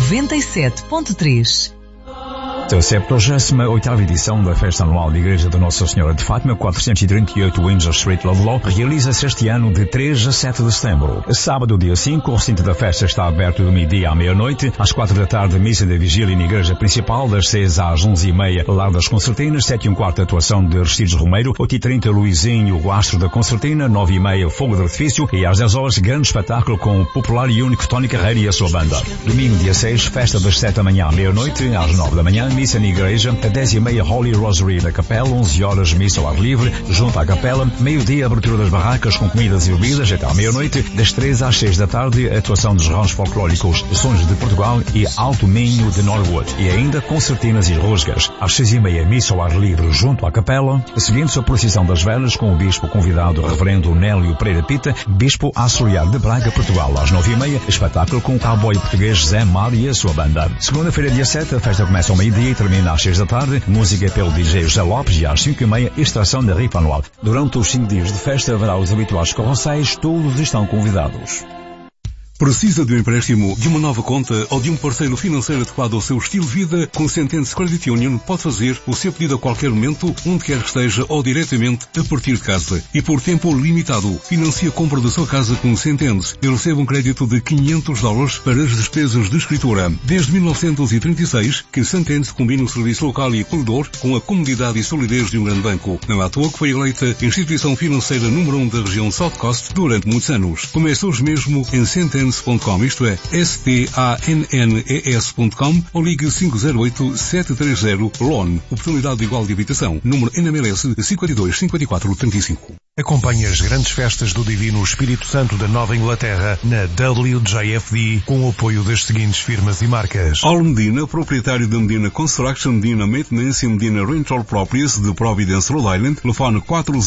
97.3. A 78ª edição da Festa Anual da Igreja de Nossa Senhora de Fátima, 438 Windsor Street, Ludlow, realiza-se este ano de 3 a 7 de setembro. Sábado, dia 5, o recinto da festa está aberto do meio-dia à meia-noite, às 4 da tarde, missa da vigília na igreja principal, das 6 às 11h30, Lar das Concertinas, 7h15, atuação de Aristides Romeiro, 8h30, Luizinho, o Astro da Concertina, 9h30, Fogo de Artifício e às 10 horas, grande espetáculo com o popular e único Tony Carreira e a sua banda. Domingo, dia 6, festa das 7 da manhã à meia-noite, às 9 da manhã, missa na igreja, a 10h30 Holy Rosary na capela, 11 horas missa ao ar livre, junto à capela, meio-dia abertura das barracas com comidas e bebidas até à meia-noite, das 3 às 6 da tarde, atuação dos ramos folclóricos Sons de Portugal e Alto Minho de Norwood, e ainda concertinas e rosgas. Às 6h30 missa ao ar livre junto à capela, seguindo-se a procissão das velas com o bispo convidado reverendo Nélio Pereira Pita, bispo auxiliar de Braga, Portugal. Às 9h30, espetáculo com o cowboy português Zé Mar e a sua banda. Segunda-feira, dia 7, a festa começa ao meio-dia e termina às 6 da tarde, música pelo DJ José Lopes e às 5h30, extração da rifa anual. Durante os 5 dias de festa haverá os habituais carroceiros, todos estão convidados. Precisa de um empréstimo, de uma nova conta ou de um parceiro financeiro adequado ao seu estilo de vida? Com Sentense Credit Union pode fazer o seu pedido a qualquer momento, onde quer que esteja ou diretamente a partir de casa. E por tempo limitado, financia a compra da sua casa com Sentense e recebe um crédito de $500 para as despesas de escritura. Desde 1936 que Sentense combina o serviço local e acolhedor com a comodidade e solidez de um grande banco. Não é à toa que foi eleita instituição financeira número 1 da região South Coast durante muitos anos. Comece hoje mesmo em Sentense.com, isto é, STANNES.com, ou ligue 508-730-LON. Oportunidade igual de habitação. Número NMLS 525435. Acompanhe as grandes festas do Divino Espírito Santo da Nova Inglaterra na WJFD com o apoio das seguintes firmas e marcas. Al Medina, proprietário da Medina Construction, Medina Maintenance e Medina Rental Properties de Providence, Rhode Island, telefone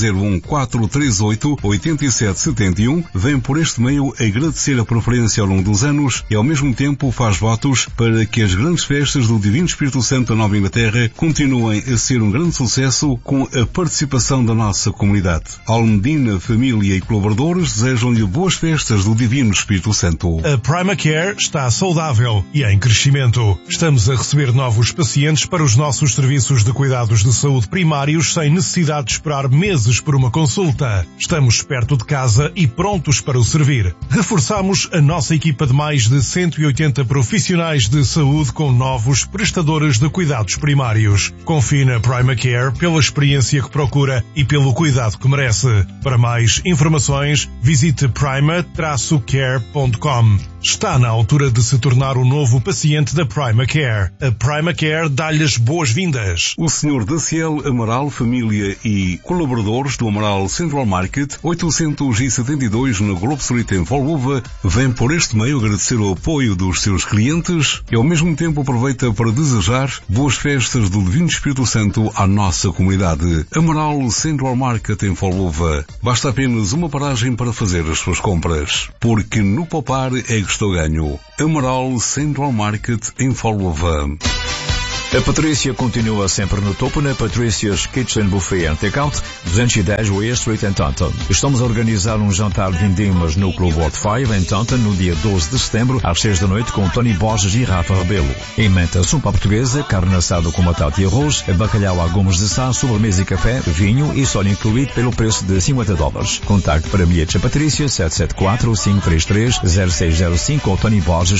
401-438-8771. Vem por este meio agradecer a preferência ao longo dos anos e ao mesmo tempo faz votos para que as grandes festas do Divino Espírito Santo da Nova Inglaterra continuem a ser um grande sucesso com a participação da nossa comunidade. Medina, família e colaboradores desejam-lhe boas festas do Divino Espírito Santo. A PrimaCare está saudável e em crescimento. Estamos a receber novos pacientes para os nossos serviços de cuidados de saúde primários sem necessidade de esperar meses por uma consulta. Estamos perto de casa e prontos para o servir. Reforçamos a nossa equipa de mais de 180 profissionais de saúde com novos prestadores de cuidados primários. Confie na PrimaCare pela experiência que procura e pelo cuidado que merece. Para mais informações, visite prima-care.com. Está na altura de se tornar o novo paciente da PrimaCare. A PrimaCare dá-lhe as boas-vindas. O Sr. Daciel Amaral, família e colaboradores do Amaral Central Market, 872 na Globe Street em Folgova, vem por este meio agradecer o apoio dos seus clientes e ao mesmo tempo aproveita para desejar boas festas do Divino Espírito Santo à nossa comunidade. Amaral Central Market em Folgova. Basta apenas uma paragem para fazer as suas compras, porque no poupar é que estou ganho. Amaral Central Market em Folgova. A Patrícia continua sempre no topo na Patricia's Kitchen Buffet and Takeout, 210 Weir Street em Taunton. Estamos a organizar um jantar de vindimas no Club Ward 5 em Taunton no dia 12 de setembro às 6 da noite com Tony Borges e Rafa Rebelo. Em menta, sopa portuguesa, carne assada com batata e arroz, bacalhau a gomos de sá, sobremesa e café, vinho e só incluído pelo preço de $50. Contacte para bilhetes a Patrícia 774-533-0605 ou Tony Borges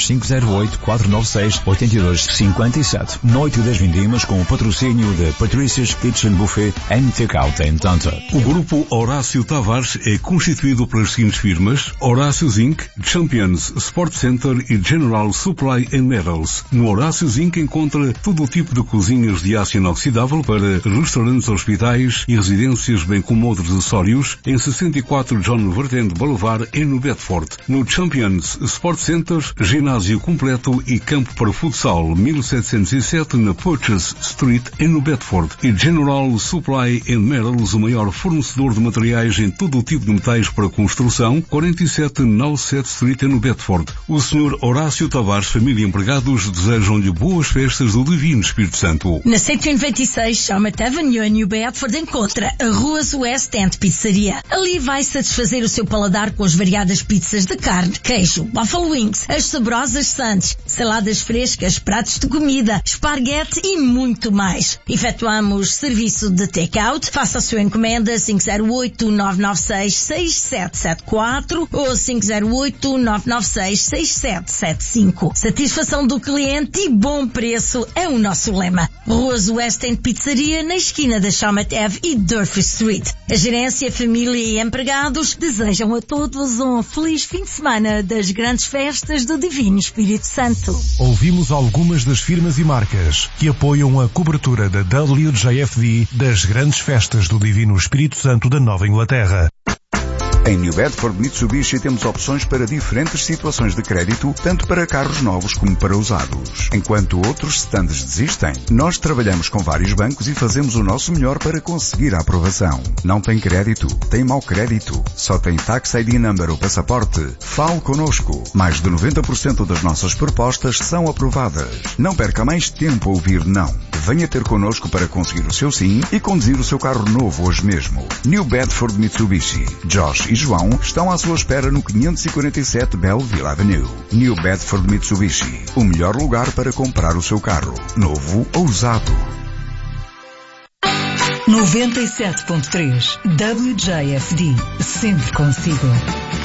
508-496-8257. Noite das vindimas com o patrocínio da Patricia's Kitchen Buffet and Takeout em Taunton. O grupo Horácio Tavares é constituído pelas seguintes firmas: Horácios Inc., Champions Sport Center e General Supply and Metals. No Horácios Inc. encontra todo o tipo de cozinhas de aço inoxidável para restaurantes, hospitais e residências, bem como outros acessórios, em 64 John Vertend Boulevard em no Bedford. No Champions Sport Center, ginásio completo e campo para futsal, 1707 na na Purchase Street, em New Bedford, e General Supply and Metals, o maior fornecedor de materiais em todo o tipo de metais para construção, 47 Nauset Street, em New Bedford. O Sr. Horácio Tavares, família e empregados desejam-lhe boas festas do Divino Espírito Santo. Na 126 Chalmette Avenue, em New Bedford, encontra a Ruas West End Pizzaria. Ali vai satisfazer o seu paladar com as variadas pizzas de carne, queijo, buffalo wings, as saborosas sandes, saladas frescas, pratos de comida, esparguete e muito mais. Efetuamos serviço de take-out. Faça a sua encomenda 508-996-6774 ou 508-996-6775. Satisfação do cliente e bom preço é o nosso lema. Ruas West End Pizzaria, na esquina da Chalmette Ave e Durfee Street. A gerência, família e empregados desejam a todos um feliz fim de semana das grandes festas do Divino Espírito Santo. Ouvimos algumas das firmas e marcas que apoiam a cobertura da WJFD das grandes festas do Divino Espírito Santo da Nova Inglaterra. Em New Bedford Mitsubishi temos opções para diferentes situações de crédito, tanto para carros novos como para usados. Enquanto outros stands desistem, nós trabalhamos com vários bancos e fazemos o nosso melhor para conseguir a aprovação. Não tem crédito? Tem mau crédito? Só tem Tax ID Number ou passaporte? Fale connosco. Mais de 90% das nossas propostas são aprovadas. Não perca mais tempo a ouvir não. Venha ter connosco para conseguir o seu sim e conduzir o seu carro novo hoje mesmo. New Bedford Mitsubishi. Josh e João estão à sua espera no 547 Belleville Avenue. New Bedford Mitsubishi. O melhor lugar para comprar o seu carro, novo ou usado. 97.3 WJFD. Sempre consigo.